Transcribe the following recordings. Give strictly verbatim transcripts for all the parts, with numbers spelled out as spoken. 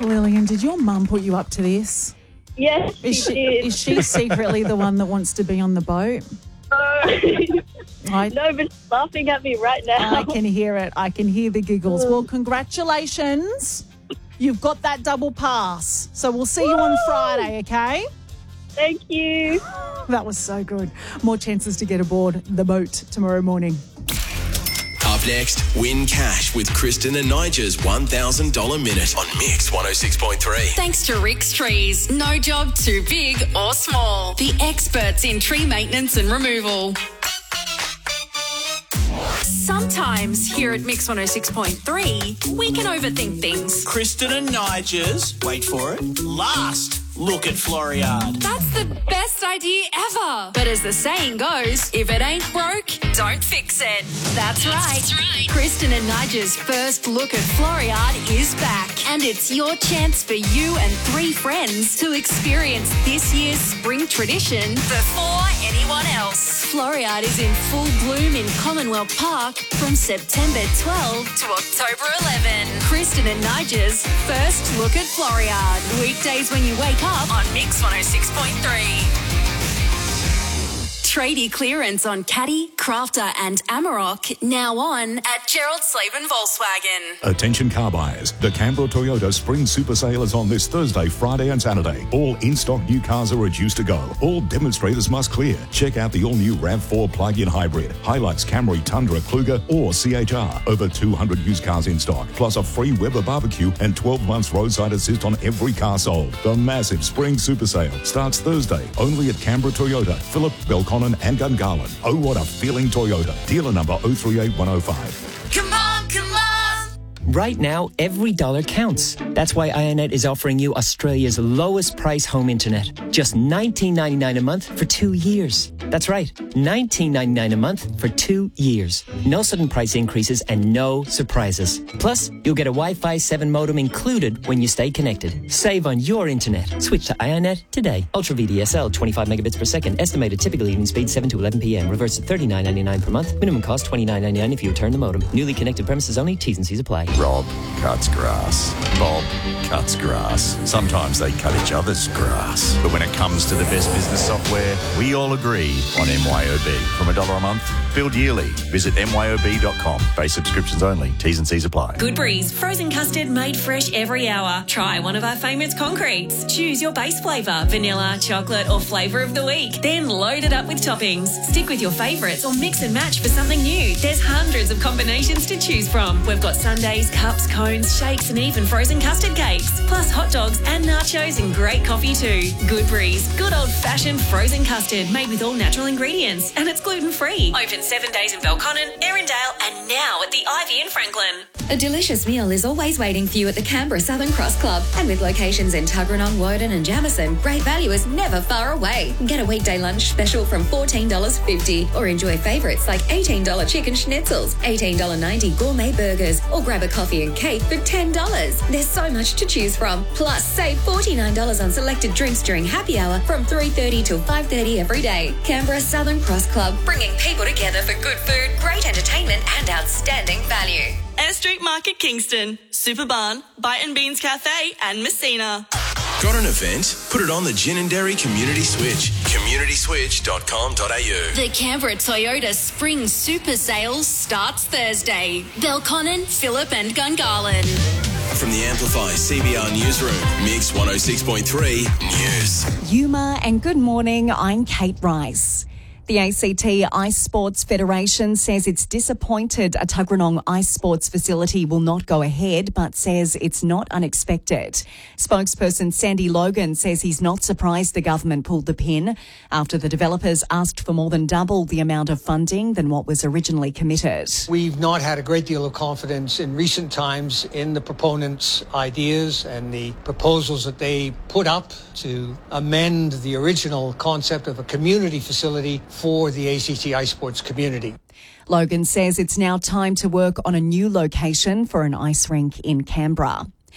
Lillian, did your mum put you up to this? Yes, she, Is she, did. is she secretly the one that wants to be on the boat? No. I, no, but she's laughing at me right now. I can hear it. I can hear the giggles. Well, congratulations. You've got that double pass. So we'll see you on Friday, okay? Thank you. That was so good. More chances to get aboard the boat tomorrow morning. Up next, win cash with Kristen and Nigel's one thousand dollars minute on Mix one oh six point three. Thanks to Rick's Trees. No job too big or small. The experts in tree maintenance and removal. Sometimes here at Mix one oh six point three, we can overthink things. Kristen and Nigel's, wait for it, last look at Floriade. That's the best idea ever. But as the saying goes, if it ain't broke, don't fix it. That's, That's right. right. Kristen and Nigel's first look at Floriade is back. And it's your chance for you and three friends to experience this year's spring tradition before anyone else. Floriade is in full bloom in Commonwealth Park from September twelfth to October eleventh. Kristen and Nigel's first look at Floriade. Weekdays when you wake up on Mix one oh six point three. Tradie clearance on Caddy, Crafter and Amarok now on at Gerald Slaven Volkswagen. Attention car buyers. The Canberra Toyota Spring Super Sale is on this Thursday, Friday and Saturday. All in-stock new cars are reduced to go. All demonstrators must clear. Check out the all-new RAV four plug-in hybrid, Hilux, Camry, Tundra, Kluger or C H R. Over two hundred used cars in stock, plus a free Weber barbecue and twelve months roadside assist on every car sold. The massive Spring Super Sale starts Thursday, only at Canberra Toyota, Phillip, Belconnen and Gungahlin. Oh, what a feeling Toyota. Dealer number oh three eight one oh five. Come on, come on! Right now, every dollar counts. That's why IONET is offering you Australia's lowest price home internet. Just nineteen ninety-nine a month for two years. That's right, nineteen ninety-nine a month for two years. No sudden price increases and no surprises. Plus, you'll get a Wi-Fi seven modem included when you stay connected. Save on your internet. Switch to IONET today. Ultra V D S L, twenty-five megabits per second. Estimated typical evening speed seven to eleven p.m. Reverse to thirty-nine ninety-nine per month. Minimum cost twenty-nine ninety-nine if you return the modem. Newly connected premises only. T's and C's apply. Rob cuts grass. Bob cuts grass. Sometimes they cut each other's grass. But when it comes to the best business software, we all agree on M Y O B. From a dollar a month, billed yearly. Visit M Y O B dot com. Base subscriptions only. T's and C's apply. Good Breeze, frozen custard made fresh every hour. Try one of our favourite concretes. Choose your base flavour, vanilla, chocolate or flavour of the week. Then load it up with toppings. Stick with your favourites or mix and match for something new. There's hundreds of combinations to choose from. We've got sundaes, cups, cones, shakes and even frozen custard cakes. Plus hot dogs and nachos and great coffee too. Good Breeze, good old-fashioned frozen custard made with all natural ingredients and it's gluten-free. Open seven days in Belconnen, Erindale and now at the Ivy in Franklin. A delicious meal is always waiting for you at the Canberra Southern Cross Club. And with locations in Tuggeranong, Woden and Jamison, great value is never far away. Get a weekday lunch special from fourteen dollars fifty or enjoy favourites like eighteen dollars chicken schnitzels, eighteen dollars ninety gourmet burgers or grab a coffee and cake for ten dollars. There's so much to choose from. Plus, save forty-nine dollars on selected drinks during happy hour from three thirty till five thirty every day. Canberra Southern Cross Club, bringing people together for good food, great entertainment and outstanding value. Air Street Market Kingston, Super Barn, Bite and Beans Cafe and Messina. Got an event? Put it on the Gin and Dairy Community Switch. community switch dot com dot a u. The Canberra Toyota Spring Super Sales starts Thursday. Belconnen, Phillip and Gungahlin. From the Amplify C B R Newsroom, Mix one oh six point three News. Yuma and good morning, I'm Kate Rice. The A C T Ice Sports Federation says it's disappointed a Tuggeranong Ice Sports facility will not go ahead, but says it's not unexpected. Spokesperson Sandy Logan says he's not surprised the government pulled the pin after the developers asked for more than double the amount of funding than what was originally committed. We've not had a great deal of confidence in recent times in the proponents' ideas and the proposals that they put up to amend the original concept of a community facility for the A C T Ice Sports community. Logan says it's now time to work on a new location for an ice rink in Canberra.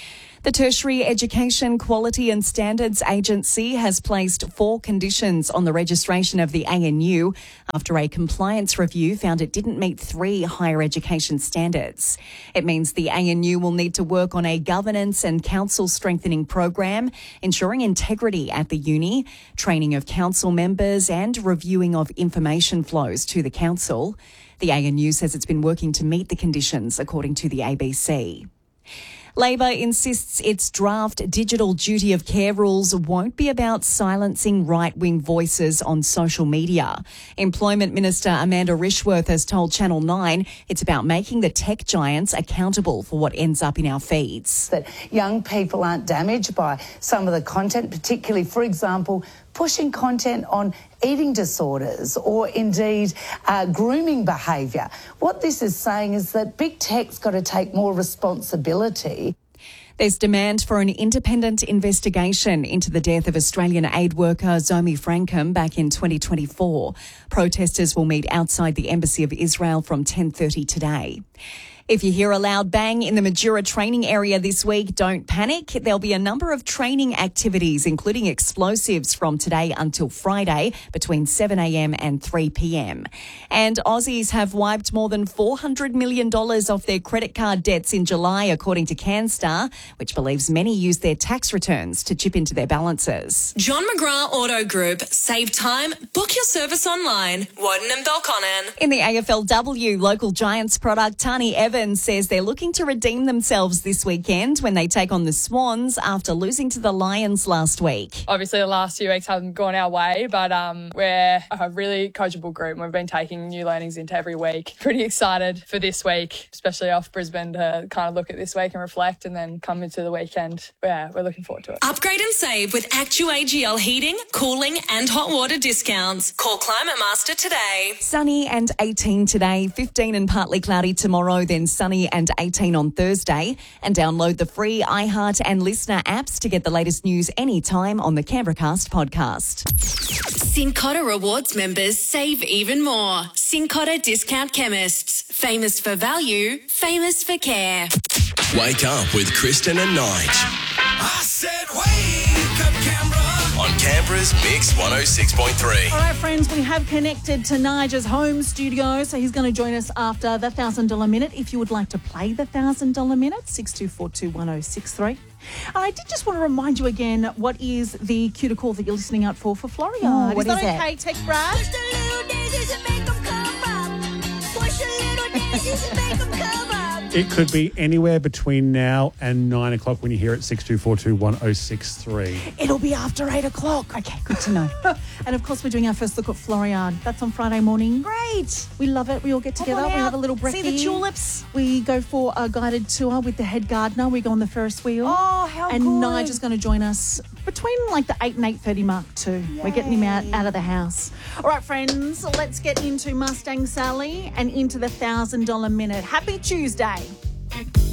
The Tertiary Education Quality and Standards Agency has placed four conditions on the registration of the A N U after a compliance review found it didn't meet three higher education standards. It means the A N U will need to work on a governance and council strengthening program, ensuring integrity at the uni, training of council members and reviewing of information flows to the council. The A N U says it's been working to meet the conditions, according to the A B C. Labor insists its draft digital duty of care rules won't be about silencing right-wing voices on social media. Employment Minister Amanda Rishworth has told Channel nine it's about making the tech giants accountable for what ends up in our feeds. That young people aren't damaged by some of the content, particularly, for example, pushing content on eating disorders or indeed uh, grooming behaviour. What this is saying is that big tech's got to take more responsibility. There's demand for an independent investigation into the death of Australian aid worker Zomi Frankham back in twenty twenty-four. Protesters will meet outside the Embassy of Israel from ten thirty today. If you hear a loud bang in the Majura training area this week, don't panic. There'll be a number of training activities, including explosives, from today until Friday between seven a.m. and three p.m. And Aussies have wiped more than four hundred million dollars off their credit card debts in July, according to CanStar, which believes many used their tax returns to chip into their balances. John McGrath Auto Group. Save time. Book your service online. Woden and Belconnen. In the A F L W, local Giants product Tani Evans says they're looking to redeem themselves this weekend when they take on the Swans after losing to the Lions last week. Obviously, the last few weeks haven't gone our way, but um, we're a really coachable group and we've been taking new learnings into every week. Pretty excited for this week, especially off Brisbane, to kind of look at this week and reflect and then come into the weekend. Yeah, we're looking forward to it. Upgrade and save with Actu A G L heating, cooling and hot water discounts. Call Climate Master today. Sunny and eighteen today, fifteen and partly cloudy tomorrow, then sunny and eighteen on Thursday. And download the free iHeart and Listener apps to get the latest news anytime on the Canberracast podcast. Cincotta Rewards members save even more. Cincotta Discount Chemists. Famous for value, famous for care. Wake up with Kristen and Nige. I said wake up, Canberra. On Canberra's Mix one oh six point three. All right, friends, we have connected to Nigel's home studio, so he's going to join us after the one thousand dollars minute. If you would like to play the one thousand dollars minute, six two four two, one oh six three. And I did just want to remind you again, what is the cue to call that you're listening out for for Florian? Oh, what is that is it? okay, Tech Brad? Push the little daisies and make them come up. Push the little daisies and make them come up. It could be anywhere between now and nine o'clock when you hear it, six two four two, one oh six three. It'll be after eight o'clock. Okay, good to know. And of course, we're doing our first look at Florian. That's on Friday morning. Great. We love it. We all get together. We have a little brekkie. See the tulips. We go for a guided tour with the head gardener. We go on the Ferris wheel. Oh, how and good. And Nigel's going to join us between like the eight and eight thirty mark too. Yay. We're getting him out, out of the house. All right, friends, let's get into Mustang Sally and into the one thousand dollars minute. Happy Tuesday.